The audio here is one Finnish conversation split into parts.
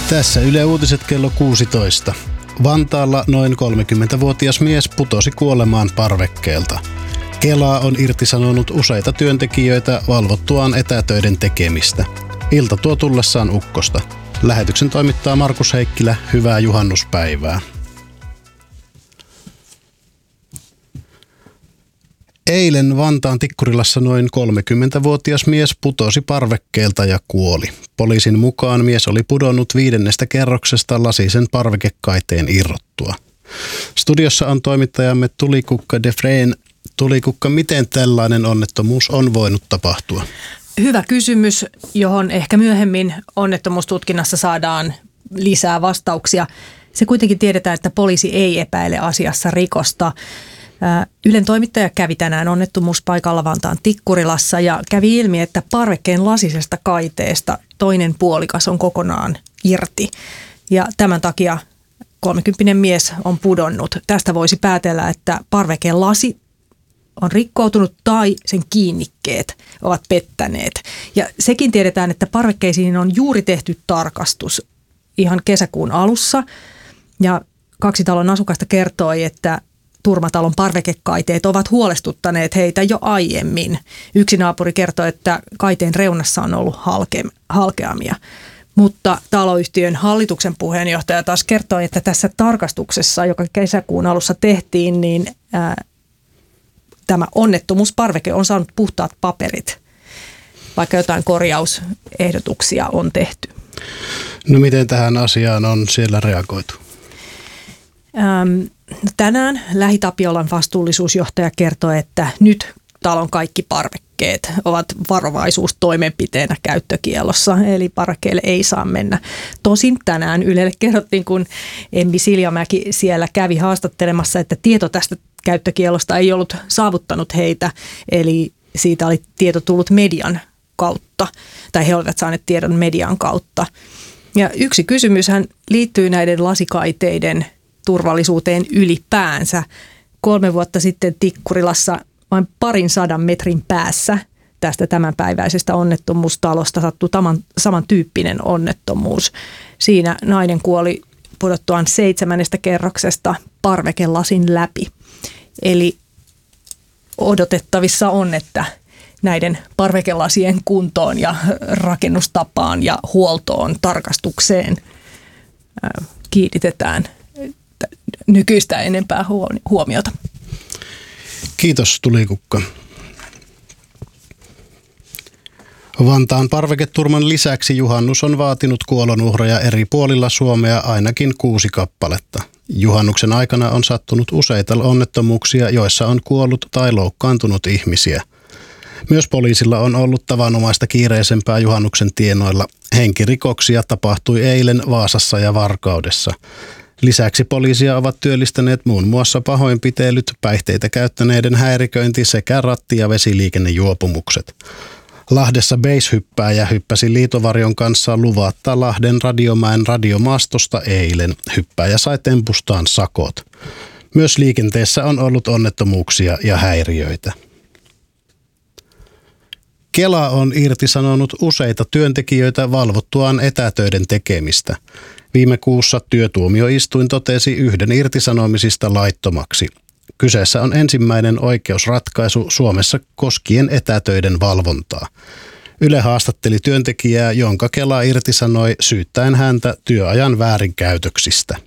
Tässä Yle Uutiset kello 16. Vantaalla noin 30-vuotias mies putosi kuolemaan parvekkeelta. Kela on irtisanonut useita työntekijöitä valvottuaan etätöiden tekemistä. Ilta tuo tullessaan ukkosta. Lähetyksen toimittaa Markus Heikkilä. Hyvää juhannuspäivää. Eilen Vantaan Tikkurilassa noin 30-vuotias mies putosi parvekkeelta ja kuoli. Poliisin mukaan mies oli pudonnut 5. kerroksesta lasisen parvekekaiteen irrottua. Studiossa on toimittajamme Tulikukka Defreen. Tulikukka, miten tällainen onnettomuus on voinut tapahtua? Hyvä kysymys, johon ehkä myöhemmin onnettomuustutkinnassa saadaan lisää vastauksia. Se kuitenkin tiedetään, että poliisi ei epäile asiassa rikosta. Ylen toimittaja kävi tänään onnettomuuspaikalla Vantaan Tikkurilassa ja kävi ilmi, että parvekkeen lasisesta kaiteesta toinen puolikas on kokonaan irti. Ja tämän takia 30 mies on pudonnut. Tästä voisi päätellä, että parvekeen lasi on rikkoutunut tai sen kiinnikkeet ovat pettäneet. Ja sekin tiedetään, että parvekkeisiin on juuri tehty tarkastus ihan kesäkuun alussa. Ja 2 talon asukasta kertoi, että Turmatalon parvekekaiteet ovat huolestuttaneet heitä jo aiemmin. Yksi naapuri kertoi, että kaiteen reunassa on ollut halkeamia. Mutta taloyhtiön hallituksen puheenjohtaja taas kertoi, että tässä tarkastuksessa, joka kesäkuun alussa tehtiin, niin tämä onnettomuusparveke on saanut puhtaat paperit, vaikka jotain korjausehdotuksia on tehty. No miten tähän asiaan on siellä reagoitu? Tänään Lähi-Tapiolan vastuullisuusjohtaja kertoi, että nyt talon kaikki parvekkeet ovat varovaisuustoimenpiteenä käyttökiellossa, eli parvekkeelle ei saa mennä. Tosin tänään Ylelle kerrottiin, kun Emmi Siljamäki siellä kävi haastattelemassa, että tieto tästä käyttökiellosta ei ollut saavuttanut heitä, eli siitä oli tieto tullut median kautta, tai he olivat saaneet tiedon median kautta. Ja yksi kysymyshän liittyy näiden lasikaiteiden turvallisuuteen ylipäänsä. 3 vuotta sitten Tikkurilassa vain 200 metrin päässä tästä tämänpäiväisestä onnettomuustalosta sattui samantyyppinen onnettomuus. Siinä nainen kuoli pudottuaan 7. kerroksesta parvekelasin läpi. Eli odotettavissa on, että näiden parvekelasien kuntoon ja rakennustapaan ja huoltoon, tarkastukseen kiinnitetään nykyistä enempää huomiota. Kiitos Tulikukka. Vantaan parveketurman lisäksi juhannus on vaatinut kuolonuhreja eri puolilla Suomea ainakin 6 kappaletta. Juhannuksen aikana on sattunut useita onnettomuuksia, joissa on kuollut tai loukkaantunut ihmisiä. Myös poliisilla on ollut tavanomaista kiireisempää juhannuksen tienoilla. Henkirikoksia tapahtui eilen Vaasassa ja Varkaudessa. Lisäksi poliisia ovat työllistäneet muun muassa pahoinpitelyt, päihteitä käyttäneiden häiriköinti sekä ratti- ja vesiliikennejuopumukset. Lahdessa base-hyppääjä hyppäsi liitovarjon kanssa luvatta Lahden Radiomäen radiomaastosta eilen. Hyppääjä sai tempustaan sakot. Myös liikenteessä on ollut onnettomuuksia ja häiriöitä. Kela on irtisanonut useita työntekijöitä valvottuaan etätöiden tekemistä. Viime kuussa työtuomioistuin totesi 1 irtisanomisista laittomaksi. Kyseessä on ensimmäinen oikeusratkaisu Suomessa koskien etätöiden valvontaa. Yle haastatteli työntekijää, jonka Kela irtisanoi syyttäen häntä työajan väärinkäytöksistä.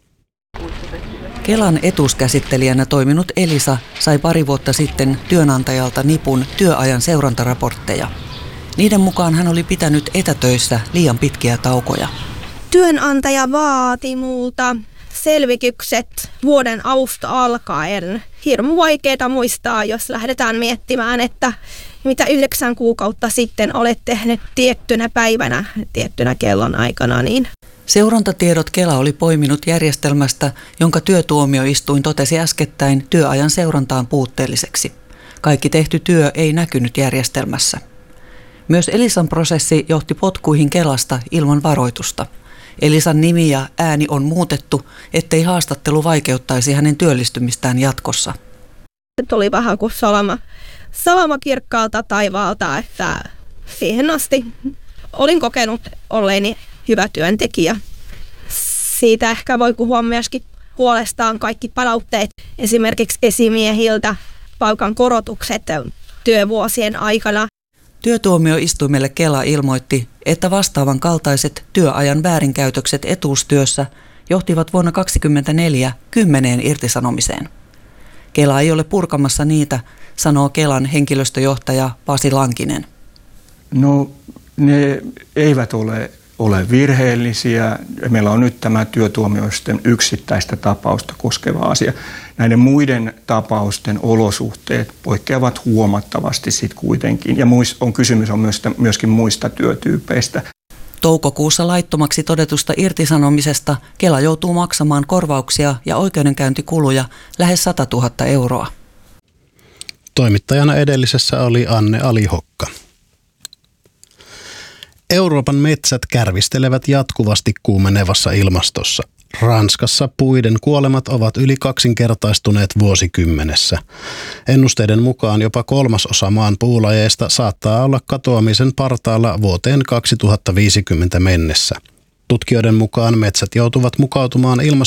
Kelan etuuskäsittelijänä toiminut Elisa sai 2 vuotta sitten työnantajalta nipun työajan seurantaraportteja. Niiden mukaan hän oli pitänyt etätöissä liian pitkiä taukoja. Työnantaja vaati multa selvitykset vuoden alusta alkaen. Hirmu vaikeaa muistaa, jos lähdetään miettimään, että mitä 9 kuukautta sitten olet tehnyt tiettynä päivänä, tiettynä kellon aikana. Niin. Seurantatiedot Kela oli poiminut järjestelmästä, jonka työtuomioistuin totesi äskettäin työajan seurantaan puutteelliseksi. Kaikki tehty työ ei näkynyt järjestelmässä. Myös Elisan prosessi johti potkuihin Kelasta ilman varoitusta. Elisan nimi ja ääni on muutettu, ettei haastattelu vaikeuttaisi hänen työllistymistään jatkossa. Tuli vähän kuin salama kirkkaalta taivaalta, että siihen asti olin kokenut olleeni hyvä työntekijä. Siitä ehkä voi puhua myöskin puolestaan kaikki palautteet, esimerkiksi esimiehiltä, palkan korotukset työvuosien aikana. Työtuomioistuimelle Kela ilmoitti, että vastaavan kaltaiset työajan väärinkäytökset etuustyössä johtivat vuonna 2024 10 irtisanomiseen. Kela ei ole purkamassa niitä, sanoo Kelan henkilöstöjohtaja Pasi Lankinen. No ne eivät ole virheellisiä. Meillä on nyt tämä työtuomioistuimen yksittäistä tapausta koskeva asia. Näiden muiden tapausten olosuhteet poikkeavat huomattavasti sitten kuitenkin. Ja kysymys on myöskin muista työtyypeistä. Toukokuussa laittomaksi todetusta irtisanomisesta Kela joutuu maksamaan korvauksia ja oikeudenkäyntikuluja lähes 100 000 euroa. Toimittajana edellisessä oli Anne Alihokka. Euroopan metsät kärvistelevät jatkuvasti kuumenevassa ilmastossa. Ranskassa puiden kuolemat ovat yli 2-kertaistuneet vuosikymmenessä. Ennusteiden mukaan jopa 1/3 maan puulajeista saattaa olla katoamisen partaalla vuoteen 2050 mennessä. Tutkijoiden mukaan metsät joutuvat mukautumaan